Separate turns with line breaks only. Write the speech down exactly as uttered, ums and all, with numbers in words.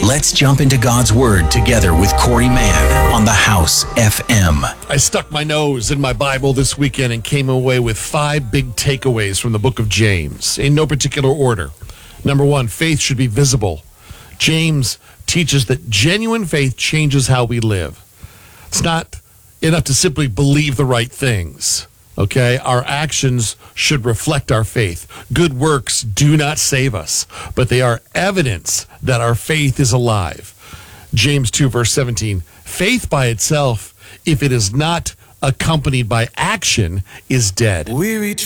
Let's jump into God's Word together with Corey Mann on the House F M.
I stuck my nose in my Bible this weekend and came away with five big takeaways from the book of James, in no particular order. Number one, faith should be visible. James teaches that genuine faith changes how we live. It's not enough to simply believe the right things. Okay, our actions should reflect our faith. Good works do not save us, but they are evidence that our faith is alive. James two, verse seventeen, faith by itself, if it is not accompanied by action, is dead.
We reach